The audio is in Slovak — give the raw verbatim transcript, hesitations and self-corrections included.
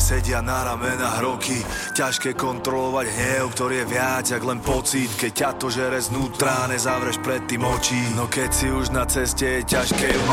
sedia na ramenách roky. Ťažké kontrolovať hnev, ktorý je viac jak len pocit. Keď ťa to žere znútra, nezavreš predtým očí. No keď si už na ceste, je ťažké